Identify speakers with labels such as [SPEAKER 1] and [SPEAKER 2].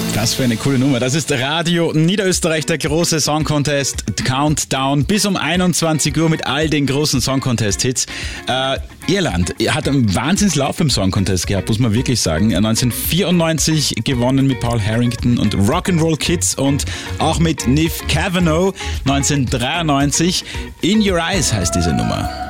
[SPEAKER 1] Was für eine coole Nummer. Das ist Radio Niederösterreich, der große Song Contest Countdown bis um 21 Uhr mit all den großen Song Contest Hits. Irland hat einen Wahnsinnslauf im Song Contest gehabt, muss man wirklich sagen. 1994 gewonnen mit Paul Harrington und Rock'n'Roll Kids und auch mit Niamh Kavanagh 1993. In Your Eyes heißt diese Nummer.